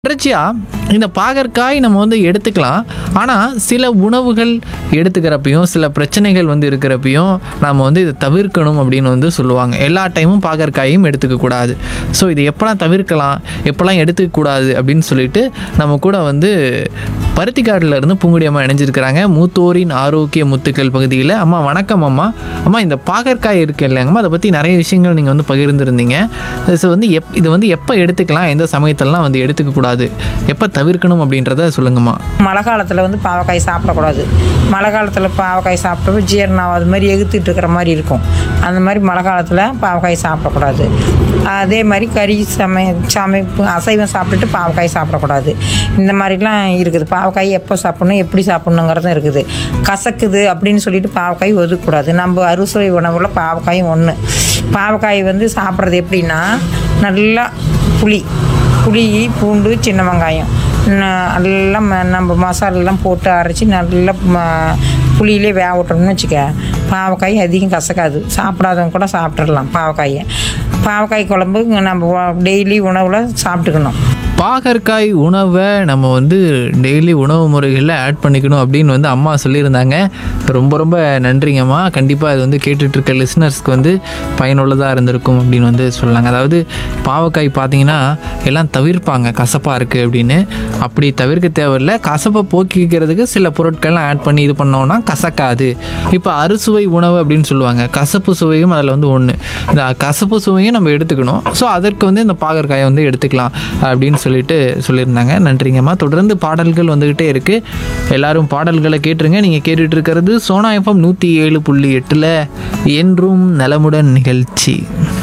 தொடர்ச்சியாக இந்த பாகற்காய் நம்ம வந்து எடுத்துக்கலாம். ஆனால் சில உணவுகள் எடுத்துக்கிறப்பையும் சில பிரச்சனைகள் வந்து இருக்கிறப்பையும் நம்ம வந்து இதை தவிர்க்கணும் அப்படின்னு வந்து சொல்லுவாங்க. எல்லா டைமும் பாகற்காயும் எடுத்துக்கக்கூடாது. ஸோ இதை எப்போலாம் தவிர்க்கலாம், எப்போலாம் எடுத்துக்கக்கூடாது அப்படின்னு சொல்லிட்டு நம்ம கூட வந்து பருத்திக்காட்டில் இருந்து பூங்குடி அம்மா இணைஞ்சிருக்கிறாங்க. மூத்தோரின் ஆரோக்கிய முத்துக்கள் பகுதியில். அம்மா வணக்கம் அம்மா. அம்மா இந்த பாகற்காய் இருக்கு இல்லைங்கம்மா, அதை பற்றி நிறைய விஷயங்கள் நீங்கள் வந்து பகிர்ந்துருந்தீங்க. ஸோ வந்து இது வந்து எப்போ எடுத்துக்கலாம், எந்த சமயத்திலலாம் வந்து எடுத்துக்கக்கூடாது, எப்போ தவிர்க்கணும் அப்படின்றத சொல்லுங்கம்மா. மழை காலத்தில் வந்து பாவக்காய் சாப்பிடக்கூடாது. மழை காலத்தில் பாவக்காய் சாப்பிட்டப்போ ஜீரணம் அது மாதிரி எகுத்துட்டு இருக்கிற மாதிரி இருக்கும். அந்த மாதிரி மழை காலத்தில் பாவக்காய் சாப்பிடக்கூடாது. அதே மாதிரி கறி சமைப்பு அசைவம் சாப்பிட்டுட்டு பாவக்காய் சாப்பிடக்கூடாது. இந்த மாதிரிலாம் இருக்குது. பாவக்காய் எப்போ சாப்பிட்ணும், எப்படி சாப்பிட்ணுங்கிறதும் இருக்குது. கசக்குது அப்படின்னு சொல்லிட்டு பாவக்காய் ஒதுக்கக்கூடாது. நம்ம அறுசுவை உணவில் பாவக்காயும் ஒன்று. பாவக்காய் வந்து சாப்பிட்றது எப்படின்னா, நல்லா புளி, பூண்டு, சின்ன வெங்காயம் எல்லாம் நம்ம மசாலெல்லாம் போட்டு அரைச்சி நல்லா புளியிலே வேக விட்டோம்னு வச்சுக்க, பாவக்காய் அதிகம் கசக்காது. சாப்பிடாதவங்க கூட சாப்பிட்றலாம் பாவக்காய் குழம்பு நம்ம டெய்லி உணவில் சாப்பிட்டுக்கணும். பாகற்காய் உணவை நம்ம வந்து டெய்லி உணவு முறைகளில் ஆட் பண்ணிக்கணும் அப்படின்னு வந்து அம்மா சொல்லியிருந்தாங்க. ரொம்ப ரொம்ப நன்றிங்கம்மா. கண்டிப்பாக இது வந்து கேட்டுட்ருக்க லிஸ்னர்ஸ்க்கு வந்து பயனுள்ளதாக இருந்திருக்கும் அப்படின்னு வந்து சொல்லலாங்க. அதாவது பாவக்காய் பார்த்தீங்கன்னா எல்லாம் தவிர்ப்பாங்க கசப்பாக இருக்குது அப்படின்னு. அப்படி தவிர்க்க தேவையில்லை. கசப்பை போக்கிக்கிறதுக்கு சில பொருட்கள்லாம் ஆட் பண்ணி இது பண்ணோன்னா கசக்காது. இப்போ அறுசுவை உணவு அப்படின்னு சொல்லுவாங்க. கசப்பு சுவையும் அதில் வந்து ஒன்று. இந்த கசப்பு சுவையும் நம்ம எடுத்துக்கணும். ஸோ அதற்கு வந்து இந்த பாகற்காயை வந்து எடுத்துக்கலாம் அப்படின்னு சொல்லிட்டு சொல்லியிருந்தாங்க. நன்றிங்கம்மா. தொடர்ந்து பாடல்கள் வந்துக்கிட்டே இருக்குது. எல்லாரும் பாடல்களை கேட்டுருங்க. நீங்கள் கேட்டுட்டு இருக்கிறது சோனா எஃப்எம் 107.8 என்றும் நலமுடன் நிகழ்ச்சி.